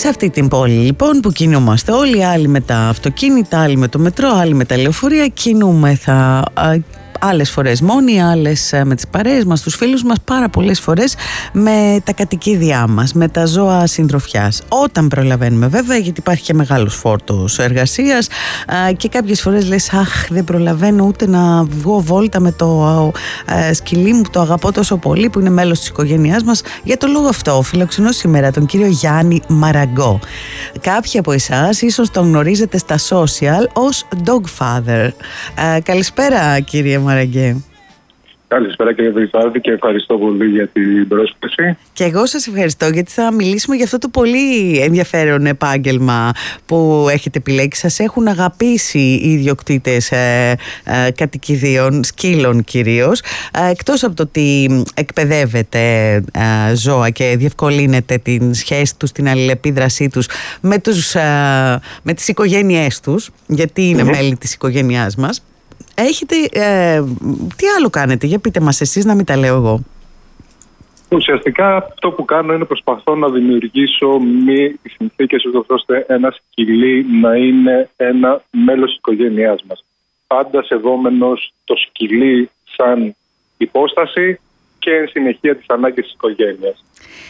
Σε αυτή την πόλη λοιπόν που κινούμαστε όλοι, άλλοι με τα αυτοκίνητα, άλλοι με το μετρό, άλλοι με τα λεωφορεία, κινούμεθα άλλες φορές μόνοι, άλλες με τις παρέες μας, τους φίλους μας, πάρα πολλές φορές με τα κατοικίδια μας, με τα ζώα συντροφιάς. Όταν προλαβαίνουμε βέβαια, γιατί υπάρχει και μεγάλος φόρτος εργασίας και κάποιες φορές λες αχ, δεν προλαβαίνω ούτε να βγω βόλτα με το σκυλί μου που το αγαπώ τόσο πολύ, που είναι μέλος της οικογένειάς μας. Για το λόγο αυτό φιλοξενώ σήμερα τον κύριο Γιάννη Μαραγκό. Κάποιοι από εσάς ίσως τον γνωρίζετε στα social ως Dogfather. Καλησπέρα κύριε Μαραγκέ. Καλησπέρα κύριε Βρυσάρδη και ευχαριστώ πολύ για την πρόσκληση. Και εγώ σας ευχαριστώ, γιατί θα μιλήσουμε για αυτό το πολύ ενδιαφέρον επάγγελμα που έχετε επιλέξει. Σας έχουν αγαπήσει οι ιδιοκτήτες κατοικιδίων, σκύλων κυρίως, εκτός από το ότι εκπαιδεύετε ζώα και διευκολύνετε την σχέση τους, την αλληλεπίδρασή τους με τις οικογένειές τους, γιατί είναι μέλη της οικογένειάς μας. Έχετε, τι άλλο κάνετε, για πείτε μας εσείς, να μην τα λέω εγώ. Ουσιαστικά αυτό που κάνω είναι προσπαθώ να δημιουργήσω τις συνθήκες ώστε ένα σκυλί να είναι ένα μέλος της οικογένειάς μας. Πάντα σεβόμενος το σκυλί σαν υπόσταση και εν συνεχεία τις ανάγκες της οικογένειας.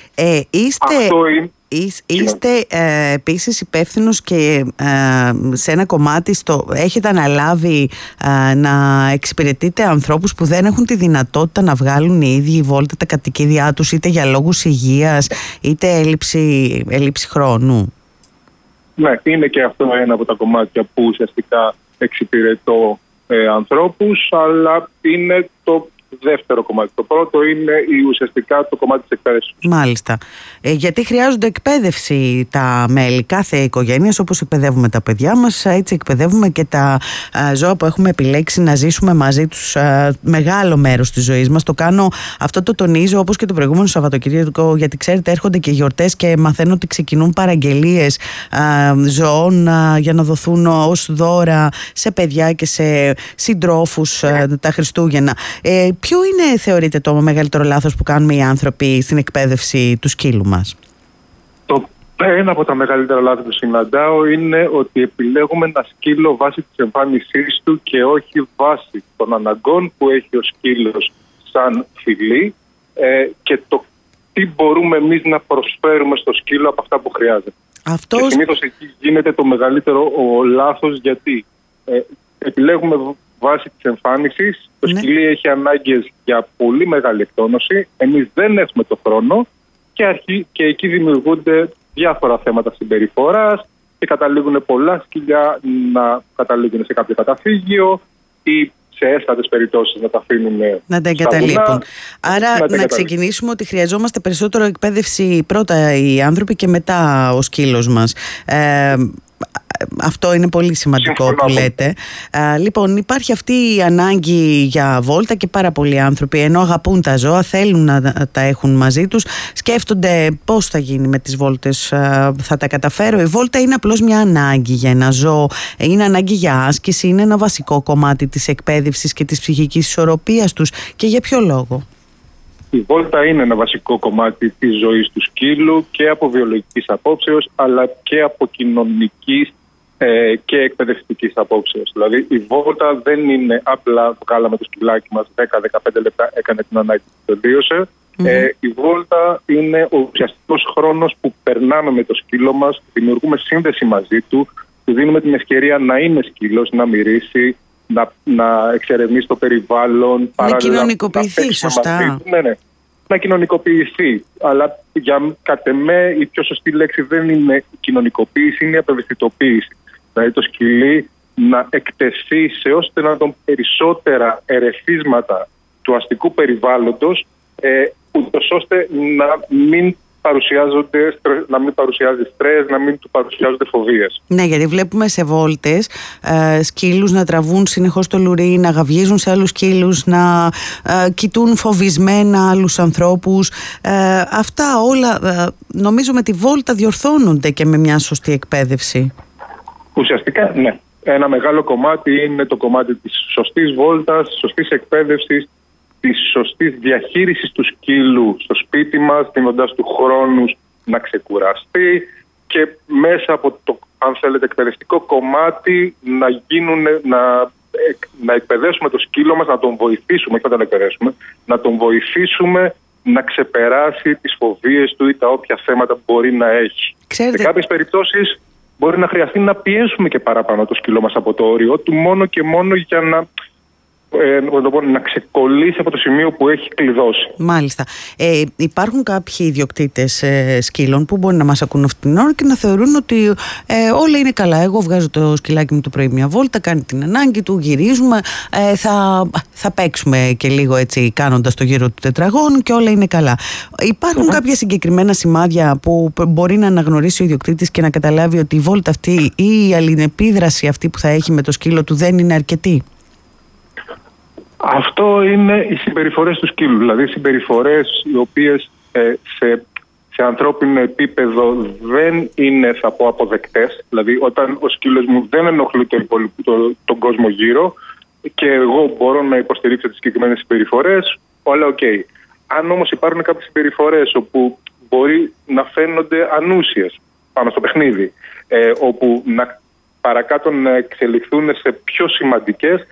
Είστε επίσης υπεύθυνος και σε ένα κομμάτι έχετε αναλάβει να εξυπηρετείτε ανθρώπους που δεν έχουν τη δυνατότητα να βγάλουν οι ίδιοι βόλτα τα κατοικίδια τους, είτε για λόγους υγείας είτε έλλειψη χρόνου. Ναι, είναι και αυτό ένα από τα κομμάτια που ουσιαστικά εξυπηρετώ ανθρώπους, αλλά είναι το δεύτερο κομμάτι. Το πρώτο είναι ουσιαστικά το κομμάτι της εκπαίδευσης. Μάλιστα. Γιατί χρειάζονται εκπαίδευση τα μέλη κάθε οικογένειας, όπως εκπαιδεύουμε τα παιδιά μας, έτσι εκπαιδεύουμε και τα ζώα που έχουμε επιλέξει να ζήσουμε μαζί τους μεγάλο μέρος της ζωής μας. Αυτό το τονίζω, όπως και το προηγούμενο Σαββατοκύριακο, γιατί ξέρετε έρχονται και γιορτές και μαθαίνω ότι ξεκινούν παραγγελίες ζώων για να δοθούν ως δώρα σε παιδιά και σε συντρόφους τα Χριστούγεννα. Ποιο είναι, θεωρείτε, το μεγαλύτερο λάθος που κάνουμε οι άνθρωποι στην εκπαίδευση του σκύλου μας? Ένα από τα μεγαλύτερα λάθη που συναντάω είναι ότι επιλέγουμε ένα σκύλο βάσει της εμφάνισής του και όχι βάσει των αναγκών που έχει ο σκύλος σαν φιλή και το τι μπορούμε εμείς να προσφέρουμε στο σκύλο από αυτά που χρειάζεται. Και συνήθως εκεί γίνεται το μεγαλύτερο λάθος, γιατί επιλέγουμε βάσει της εμφάνισης. Το σκυλί έχει ανάγκες για πολύ μεγάλη εκτόνωση. Εμείς δεν έχουμε το χρόνο και εκεί δημιουργούνται διάφορα θέματα συμπεριφοράς και καταλήγουν πολλά σκυλιά να καταλήγουν σε κάποιο καταφύγιο ή σε έστατες περιπτώσεις να τα αφήνουν να τα εγκαταλείπουν. Άρα να ξεκινήσουμε ότι χρειαζόμαστε περισσότερο εκπαίδευση πρώτα οι άνθρωποι και μετά ο σκύλος μας. Αυτό είναι πολύ σημαντικό που λέτε. Λοιπόν, υπάρχει αυτή η ανάγκη για βόλτα και πάρα πολλοί άνθρωποι, ενώ αγαπούν τα ζώα, θέλουν να τα έχουν μαζί τους, σκέφτονται πώς θα γίνει με τις βόλτες, θα τα καταφέρω. Η βόλτα είναι απλώς μια ανάγκη για ένα ζώο, είναι ανάγκη για άσκηση, είναι ένα βασικό κομμάτι της εκπαίδευσης και της ψυχικής ισορροπίας τους. Και για ποιο λόγο? Η βόλτα είναι ένα βασικό κομμάτι της ζωής του σκύλου και από βιολογικής απόψεως, αλλά και από κοινωνικής και εκπαιδευτικής απόψεως. Δηλαδή η βόλτα δεν είναι απλά βγάλαμε το σκυλάκι μας 10-15 λεπτά, έκανε την ανάγκη και τελείωσε. Η βόλτα είναι ο ουσιαστικός χρόνος που περνάμε με το σκύλο μας, δημιουργούμε σύνδεση μαζί του, του δίνουμε την ευκαιρία να είναι σκύλος, να μυρίσει, να εξερευνήσει το περιβάλλον. Να κοινωνικοποιηθεί, σωστά. Ναι. Να κοινωνικοποιηθεί. Αλλά κατ' εμέ η πιο σωστή λέξη δεν είναι η κοινωνικοποίηση, είναι η απευαισθητοποίηση. Δηλαδή το σκυλί να εκτεθεί σε ώστε να τον περισσότερα ερεθίσματα του αστικού περιβάλλοντος, ούτως ώστε να μην παρουσιάζει στρες, να μην του παρουσιάζονται φοβίες. Ναι, γιατί βλέπουμε σε βόλτες σκύλους να τραβούν συνεχώς το λουρί, να γαυγίζουν σε άλλους σκύλους, να κοιτούν φοβισμένα άλλους ανθρώπους. Αυτά όλα νομίζω με τη βόλτα διορθώνονται και με μια σωστή εκπαίδευση. Ουσιαστικά ναι. Ένα μεγάλο κομμάτι είναι το κομμάτι της σωστής βόλτας, της σωστής εκπαίδευσης, της σωστής διαχείρισης του σκύλου στο σπίτι μας, δίνοντας του χρόνους να ξεκουραστεί και μέσα από το, αν θέλετε, εκπαιδευτικό κομμάτι να εκπαιδεύσουμε το σκύλο μας, να τον βοηθήσουμε, όχι να τον εκπαιδεύσουμε, να τον βοηθήσουμε να ξεπεράσει τις φοβίες του ή τα όποια θέματα μπορεί να έχει. Ξέρετε... Σε κάποιες περιπτώσεις μπορεί να χρειαστεί να πιέσουμε και παραπάνω το σκύλο μας από το όριο του, μόνο και μόνο για να ξεκολλήσει από το σημείο που έχει κλειδώσει. Μάλιστα. Υπάρχουν κάποιοι ιδιοκτήτες σκύλων που μπορεί να μας ακούν αυτή την ώρα και να θεωρούν ότι όλα είναι καλά. Εγώ βγάζω το σκυλάκι μου το πρωί μια βόλτα, κάνει την ανάγκη του, γυρίζουμε, θα παίξουμε και λίγο έτσι κάνοντας το γύρο του τετραγώνου και όλα είναι καλά. Υπάρχουν κάποια συγκεκριμένα σημάδια που μπορεί να αναγνωρίσει ο ιδιοκτήτης και να καταλάβει ότι η βόλτα αυτή ή η αλληλεπίδραση αυτή που θα έχει με το σκύλο του δεν είναι αρκετή? Αυτό είναι οι συμπεριφορές του σκύλου, δηλαδή συμπεριφορές οι οποίες σε ανθρώπινο επίπεδο δεν είναι, θα πω, αποδεκτές. Δηλαδή όταν ο σκύλος μου δεν ενοχλεί τον κόσμο γύρω και εγώ μπορώ να υποστηρίξω τις συγκεκριμένες συμπεριφορές, όλα οκ. Αν όμως υπάρχουν κάποιες συμπεριφορές όπου μπορεί να φαίνονται ανούσιες πάνω στο παιχνίδι, όπου παρακάτω να εξελιχθούν σε πιο σημαντικές,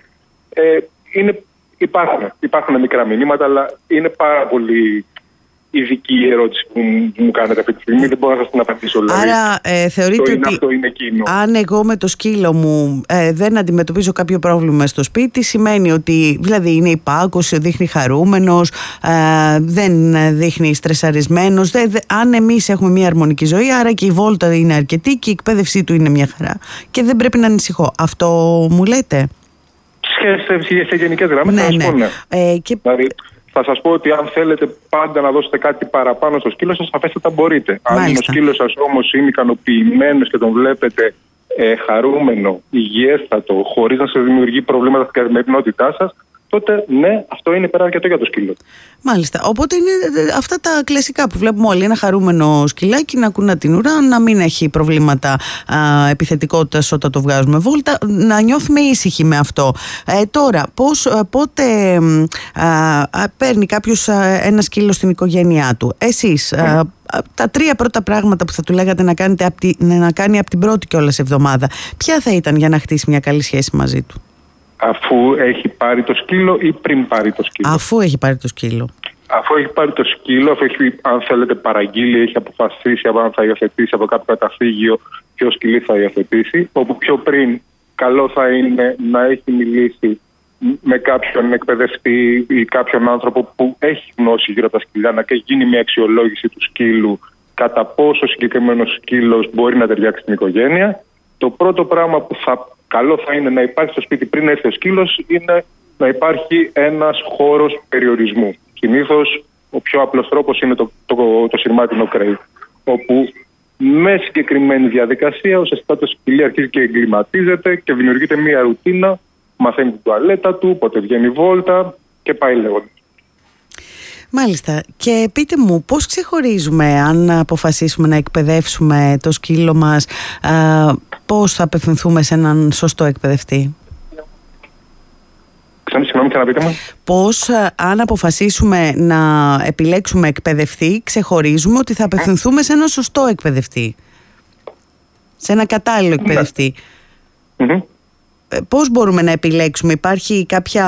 Υπάρχουν μικρά μηνύματα, αλλά είναι πάρα πολύ ειδική η ερώτηση που μου κάνετε αυτή τη στιγμή. Δεν μπορώ να σας την απαντήσω. Άρα θεωρείτε ότι αυτό είναι εκείνο. Αν εγώ με το σκύλο μου δεν αντιμετωπίζω κάποιο πρόβλημα στο σπίτι, σημαίνει ότι δηλαδή είναι υπάκος, δείχνει χαρούμενος, δεν δείχνει στρεσαρισμένος. Αν εμείς έχουμε μια αρμονική ζωή, άρα και η βόλτα είναι αρκετή και η εκπαίδευσή του είναι μια χαρά και δεν πρέπει να ανησυχώ. Αυτό μου λέτε? Σε γενικές γραμμές θα σας πω ναι. Δηλαδή, θα σας πω ότι αν θέλετε πάντα να δώσετε κάτι παραπάνω στο σκύλο σας, αφέστατα μπορείτε. Μάλιστα. Αν ο σκύλος σας όμως είναι ικανοποιημένος και τον βλέπετε χαρούμενο, υγιέστατο, χωρίς να σας δημιουργεί προβλήματα στην καθημερινότητά σας, τότε ναι, αυτό είναι πέρα αρκετό για το σκύλο. Μάλιστα. Οπότε είναι αυτά τα κλασικά που βλέπουμε όλοι. Ένα χαρούμενο σκυλάκι να κουνά την ουρά, να μην έχει προβλήματα επιθετικότητας όταν το βγάζουμε βόλτα, να νιώθουμε ήσυχοι με αυτό. Τώρα, πότε παίρνει κάποιος ένα σκύλο στην οικογένειά του? Εσείς, τα 3 πρώτα πράγματα που θα του λέγατε να κάνει από την πρώτη κιόλας εβδομάδα, ποια θα ήταν για να χτίσει μια καλή σχέση μαζί του? Αφού έχει πάρει το σκύλο ή πριν πάρει το σκύλο? Αφού έχει πάρει το σκύλο. Αφού έχει πάρει το σκύλο, αφού έχει, αν θέλετε, παραγγείλει, έχει αποφασίσει αν θα υιοθετήσει από κάποιο καταφύγιο ποιο σκυλί θα υιοθετήσει, όπου πιο πριν καλό θα είναι να έχει μιλήσει με κάποιον εκπαιδευτή ή κάποιον άνθρωπο που έχει γνώση γύρω από τα σκυλιά, να γίνει μια αξιολόγηση του σκύλου, κατά πόσο συγκεκριμένος σκύλος μπορεί να ταιριάξει στην οικογένεια. Το πρώτο πράγμα που καλό θα είναι να υπάρχει στο σπίτι πριν έρθει ο σκύλος είναι να υπάρχει ένας χώρος περιορισμού. Συνήθως ο πιο απλός τρόπος είναι το συρμάτινο κρέι, όπου με συγκεκριμένη διαδικασία ουσιαστικά το σκυλί αρχίζει και εγκληματίζεται και δημιουργείται μια ρουτίνα, μαθαίνει την τουαλέτα του, πότε βγαίνει βόλτα και πάει λέγοντας. Μάλιστα. Και πείτε μου, πώς ξεχωρίζουμε αν αποφασίσουμε να εκπαιδεύσουμε το σκύλο μας, πώς θα απευθυνθούμε σε έναν σωστό εκπαιδευτή? Συγγνώμη, ξαναπείτε μου. Πώς αν αποφασίσουμε να επιλέξουμε εκπαιδευτή, ξεχωρίζουμε ότι θα απευθυνθούμε σε έναν σωστό εκπαιδευτή, σε ένα κατάλληλο εκπαιδευτή? Πώς μπορούμε να επιλέξουμε? Υπάρχει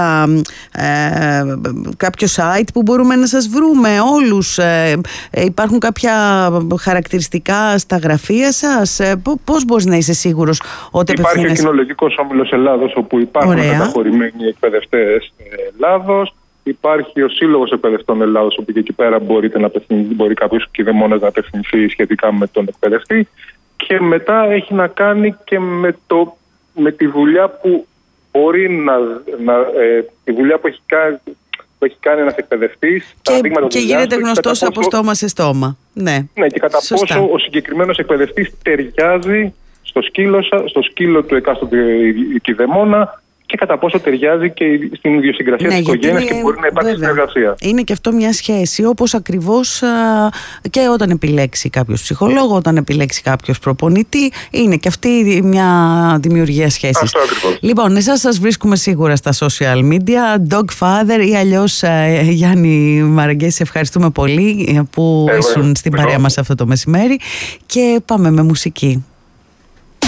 κάποιο site που μπορούμε να σας βρούμε όλους? Υπάρχουν κάποια χαρακτηριστικά στα γραφεία σας? Πώς μπορείς να είσαι σίγουρος ότι απευθύνεσαι? Υπάρχει ο Κοινολογικός Όμιλος Ελλάδος, όπου υπάρχουν καταχωρημένοι εκπαιδευτές Ελλάδος. Υπάρχει ο Σύλλογος Εκπαιδευτών Ελλάδος, όπου και εκεί πέρα μπορεί κάποιος κηδεμόνας να απευθυνθεί σχετικά με τον εκπαιδευτή. Και μετά έχει να κάνει και με τη δουλειά που μπορεί τη δουλειά που έχει κάνει ένας εκπαιδευτής. Και γίνεται γνωστός από στόμα σε στόμα. Ναι, και κατά πόσο ο συγκεκριμένος εκπαιδευτής ταιριάζει στο σκύλο του εκάστοτε κηδεμόνα και κατά πόσο ταιριάζει και στην ιδιοσυγκρασία της οικογένειας και μπορεί να υπάρξει συνεργασία. Είναι και αυτό μια σχέση, όπως ακριβώς και όταν επιλέξει κάποιος ψυχολόγο, όταν επιλέξει κάποιος προπονητή, είναι και αυτή μια δημιουργία σχέσης. Αυτό ακριβώς. Λοιπόν, εσάς σας βρίσκουμε σίγουρα στα social media, Dogfather ή αλλιώς Γιάννη Μαραγκέ, σε ευχαριστούμε πολύ που ήσουν στην παρέα μας αυτό το μεσημέρι και πάμε με μουσική.